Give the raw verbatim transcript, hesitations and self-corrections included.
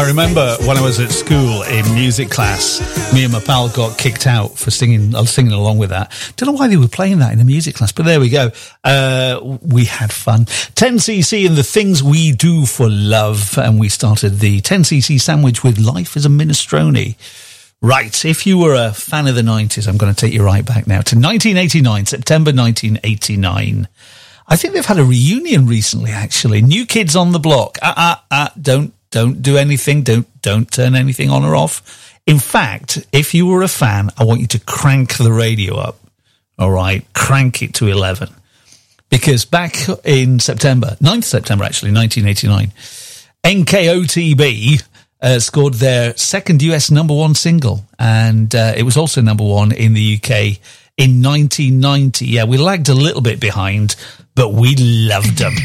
I remember when I was at school in music class, me and my pal got kicked out for singing, uh, singing along with that. Don't know why they were playing that in a music class, but there we go. Uh, we had fun. ten C C and the Things We Do for Love, and we started the ten C C sandwich with Life is a Minestrone. Right, if you were a fan of the nineties, I'm going to take you right back now to nineteen eighty-nine, September nineteen eighty-nine. I think they've had a reunion recently, actually. New Kids on the Block. Ah, ah, ah, don't, don't do anything. Don't, don't turn anything on or off. In fact, if you were a fan, I want you to crank the radio up. All right, crank it to eleven. Because back in September, ninth of September, actually, nineteen eighty-nine, N K O T B uh, scored their second U S number one single. And uh, it was also number one in the U K in nineteen ninety. Yeah, we lagged a little bit behind, but we loved them.